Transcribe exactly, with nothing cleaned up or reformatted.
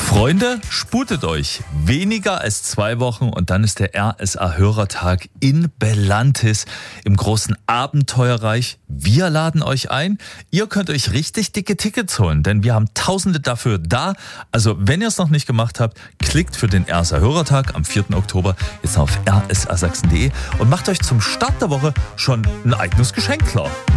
Freunde, sputet euch. Weniger als zwei Wochen und dann ist der R S A-Hörertag in Bellantis im großen Abenteuerreich. Wir laden euch ein. Ihr könnt euch richtig dicke Tickets holen, denn wir haben Tausende dafür da. Also wenn ihr es noch nicht gemacht habt, klickt für den R S A-Hörertag am vierten Oktober jetzt auf r s a sachsen punkt d e und macht euch zum Start der Woche schon ein eigenes Geschenk klar.